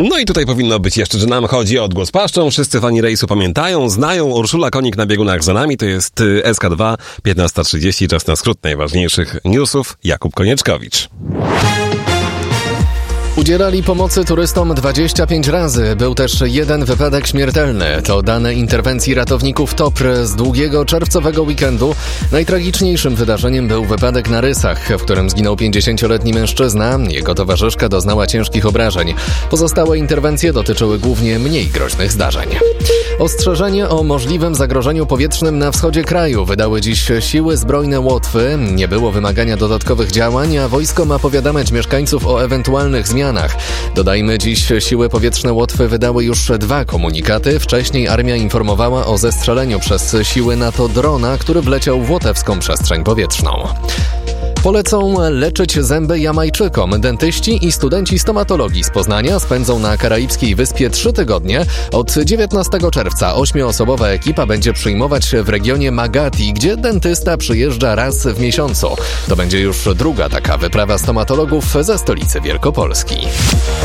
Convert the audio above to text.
No i tutaj powinno być jeszcze, że nam chodzi o odgłos paszczą. Wszyscy fani rejsu pamiętają, znają. Urszula Konik na biegunach za nami. To jest SK2, 15:30. Czas na skrót najważniejszych newsów. Jakub Konieczkowicz. Udzielali pomocy turystom 25 razy. Był też jeden wypadek śmiertelny. To dane interwencji ratowników TOPR z długiego czerwcowego weekendu. Najtragiczniejszym wydarzeniem był wypadek na Rysach, w którym zginął 50-letni mężczyzna. Jego towarzyszka doznała ciężkich obrażeń. Pozostałe interwencje dotyczyły głównie mniej groźnych zdarzeń. Ostrzeżenie o możliwym zagrożeniu powietrznym na wschodzie kraju wydały dziś siły zbrojne Łotwy. Nie było wymagania dodatkowych działań, a wojsko ma powiadamiać mieszkańców o ewentualnych zmianach. Dodajmy, dziś siły powietrzne Łotwy wydały już 2 komunikaty. Wcześniej armia informowała o zestrzeleniu przez siły NATO drona, który wleciał w łotewską przestrzeń powietrzną. Polecą leczyć zęby Jamajczykom. Dentyści i studenci stomatologii z Poznania spędzą na karaibskiej wyspie 3 tygodnie. Od 19 czerwca 8-osobowa ekipa będzie przyjmować w regionie Magati, gdzie dentysta przyjeżdża raz w miesiącu. To będzie już druga taka wyprawa stomatologów ze stolicy Wielkopolski.